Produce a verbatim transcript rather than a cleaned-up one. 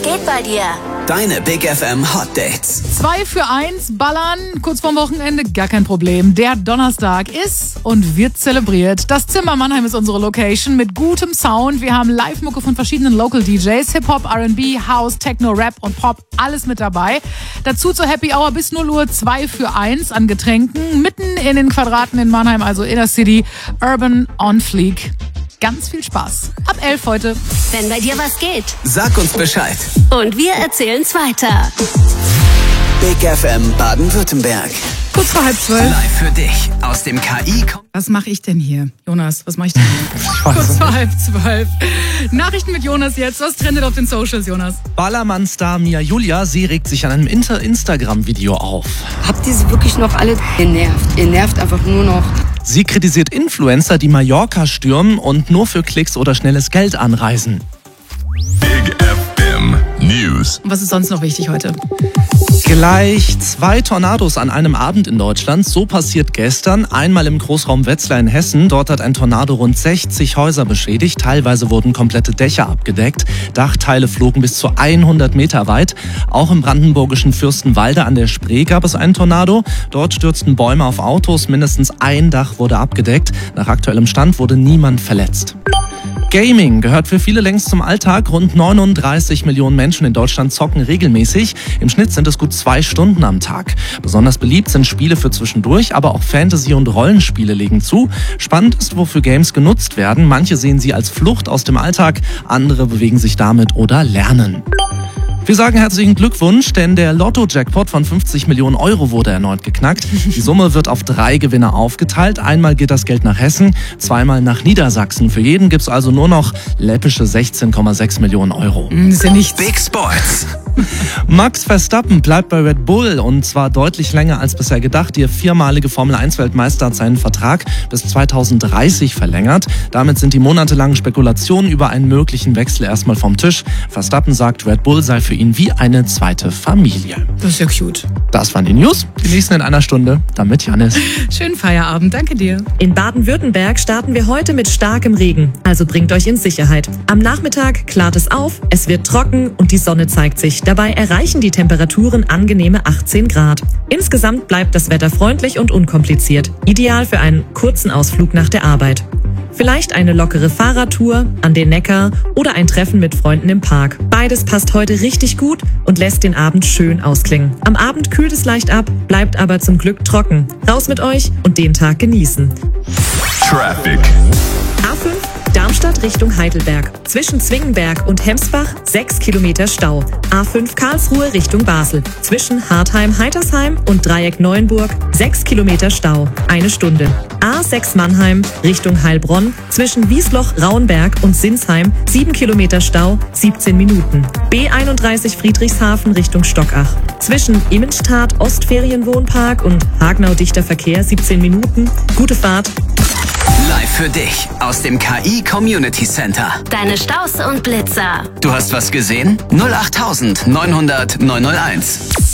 geht bei dir? Deine Big F M Hot Dates. Zwei für eins ballern, kurz vorm Wochenende, gar kein Problem. Der Donnerstag ist und wird zelebriert. Das Zimmer Mannheim ist unsere Location mit gutem Sound. Wir haben Live-Mucke von verschiedenen Local D Js, Hip-Hop, R and B, House, Techno, Rap und Pop, alles mit dabei. Dazu zur Happy Hour bis null Uhr zwei für eins an Getränken. Mitten in den Quadraten in Mannheim, also Inner City, Urban on Fleek. Ganz viel Spaß. Ab elf heute. Wenn bei dir was geht. Sag uns Bescheid. Und wir erzählen's weiter. Big F M Baden-Württemberg. Kurz vor halb zwölf. Live für dich aus dem K I. Was mache ich denn hier? Jonas, was mache ich denn hier? Kurz vor halb zwölf. Nachrichten mit Jonas jetzt. Was trendet auf den Socials, Jonas? Ballermann-Star Mia Julia, sie regt sich an einem Inter- Instagram-Video auf. Habt ihr sie wirklich noch alle? Ihr nervt. Ihr nervt einfach nur noch. Sie kritisiert Influencer, die Mallorca stürmen und nur für Klicks oder schnelles Geld anreisen. Big F M News. Und was ist sonst noch wichtig heute? Gleich zwei Tornados an einem Abend in Deutschland. So passiert gestern. Einmal im Großraum Wetzlar in Hessen. Dort hat ein Tornado rund sechzig Häuser beschädigt. Teilweise wurden komplette Dächer abgedeckt. Dachteile flogen bis zu hundert Meter weit. Auch im brandenburgischen Fürstenwalde an der Spree gab es einen Tornado. Dort stürzten Bäume auf Autos. Mindestens ein Dach wurde abgedeckt. Nach aktuellem Stand wurde niemand verletzt. Gaming gehört für viele längst zum Alltag. Rund neununddreißig Millionen Menschen in Deutschland zocken regelmäßig. Im Schnitt sind es gut zwei Stunden am Tag. Besonders beliebt sind Spiele für zwischendurch, aber auch Fantasy- und Rollenspiele legen zu. Spannend ist, wofür Games genutzt werden. Manche sehen sie als Flucht aus dem Alltag, andere bewegen sich damit oder lernen. Wir sagen herzlichen Glückwunsch, denn der Lotto-Jackpot von fünfzig Millionen Euro wurde erneut geknackt. Die Summe wird auf drei Gewinner aufgeteilt. Einmal geht das Geld nach Hessen, zweimal nach Niedersachsen. Für jeden gibt's also nur noch läppische sechzehn Komma sechs Millionen Euro. Das ist ja nichts. Big Sports. Max Verstappen bleibt bei Red Bull und zwar deutlich länger als bisher gedacht. Der viermalige Formel eins Weltmeister hat seinen Vertrag bis zweitausenddreißig verlängert. Damit sind die monatelangen Spekulationen über einen möglichen Wechsel erstmal vom Tisch. Verstappen sagt, Red Bull sei für ihn wie eine zweite Familie. Das ist ja cute. Das waren die News. Die nächsten in einer Stunde. Dann mit Janis. Schönen Feierabend. Danke dir. In Baden-Württemberg starten wir heute mit starkem Regen. Also bringt euch in Sicherheit. Am Nachmittag klart es auf, es wird trocken und die Sonne zeigt sich. Dabei erreichen die Temperaturen angenehme achtzehn Grad. Insgesamt bleibt das Wetter freundlich und unkompliziert. Ideal für einen kurzen Ausflug nach der Arbeit. Vielleicht eine lockere Fahrradtour an den Neckar oder ein Treffen mit Freunden im Park. Beides passt heute richtig gut und lässt den Abend schön ausklingen. Am Abend kühlt es leicht ab, bleibt aber zum Glück trocken. Raus mit euch und den Tag genießen. Traffic. A fünf Darmstadt Richtung Heidelberg. Zwischen Zwingenberg und Hemsbach sechs Kilometer Stau. A fünf Karlsruhe Richtung Basel. Zwischen Hartheim-Heitersheim und Dreieck Neuenburg sechs Kilometer Stau. Eine Stunde. A sechs Mannheim Richtung Heilbronn. Zwischen Wiesloch-Rauenberg und Sinsheim sieben Kilometer Stau, siebzehn Minuten. B einunddreißig Friedrichshafen Richtung Stockach. Zwischen Immenstadt Ostferienwohnpark und Hagnau-dichter Verkehr siebzehn Minuten. Gute Fahrt. Live für dich aus dem K I Community Center. Deine Staus und Blitzer. Du hast was gesehen? null acht neunhundert neunhunderт neunhunderteins.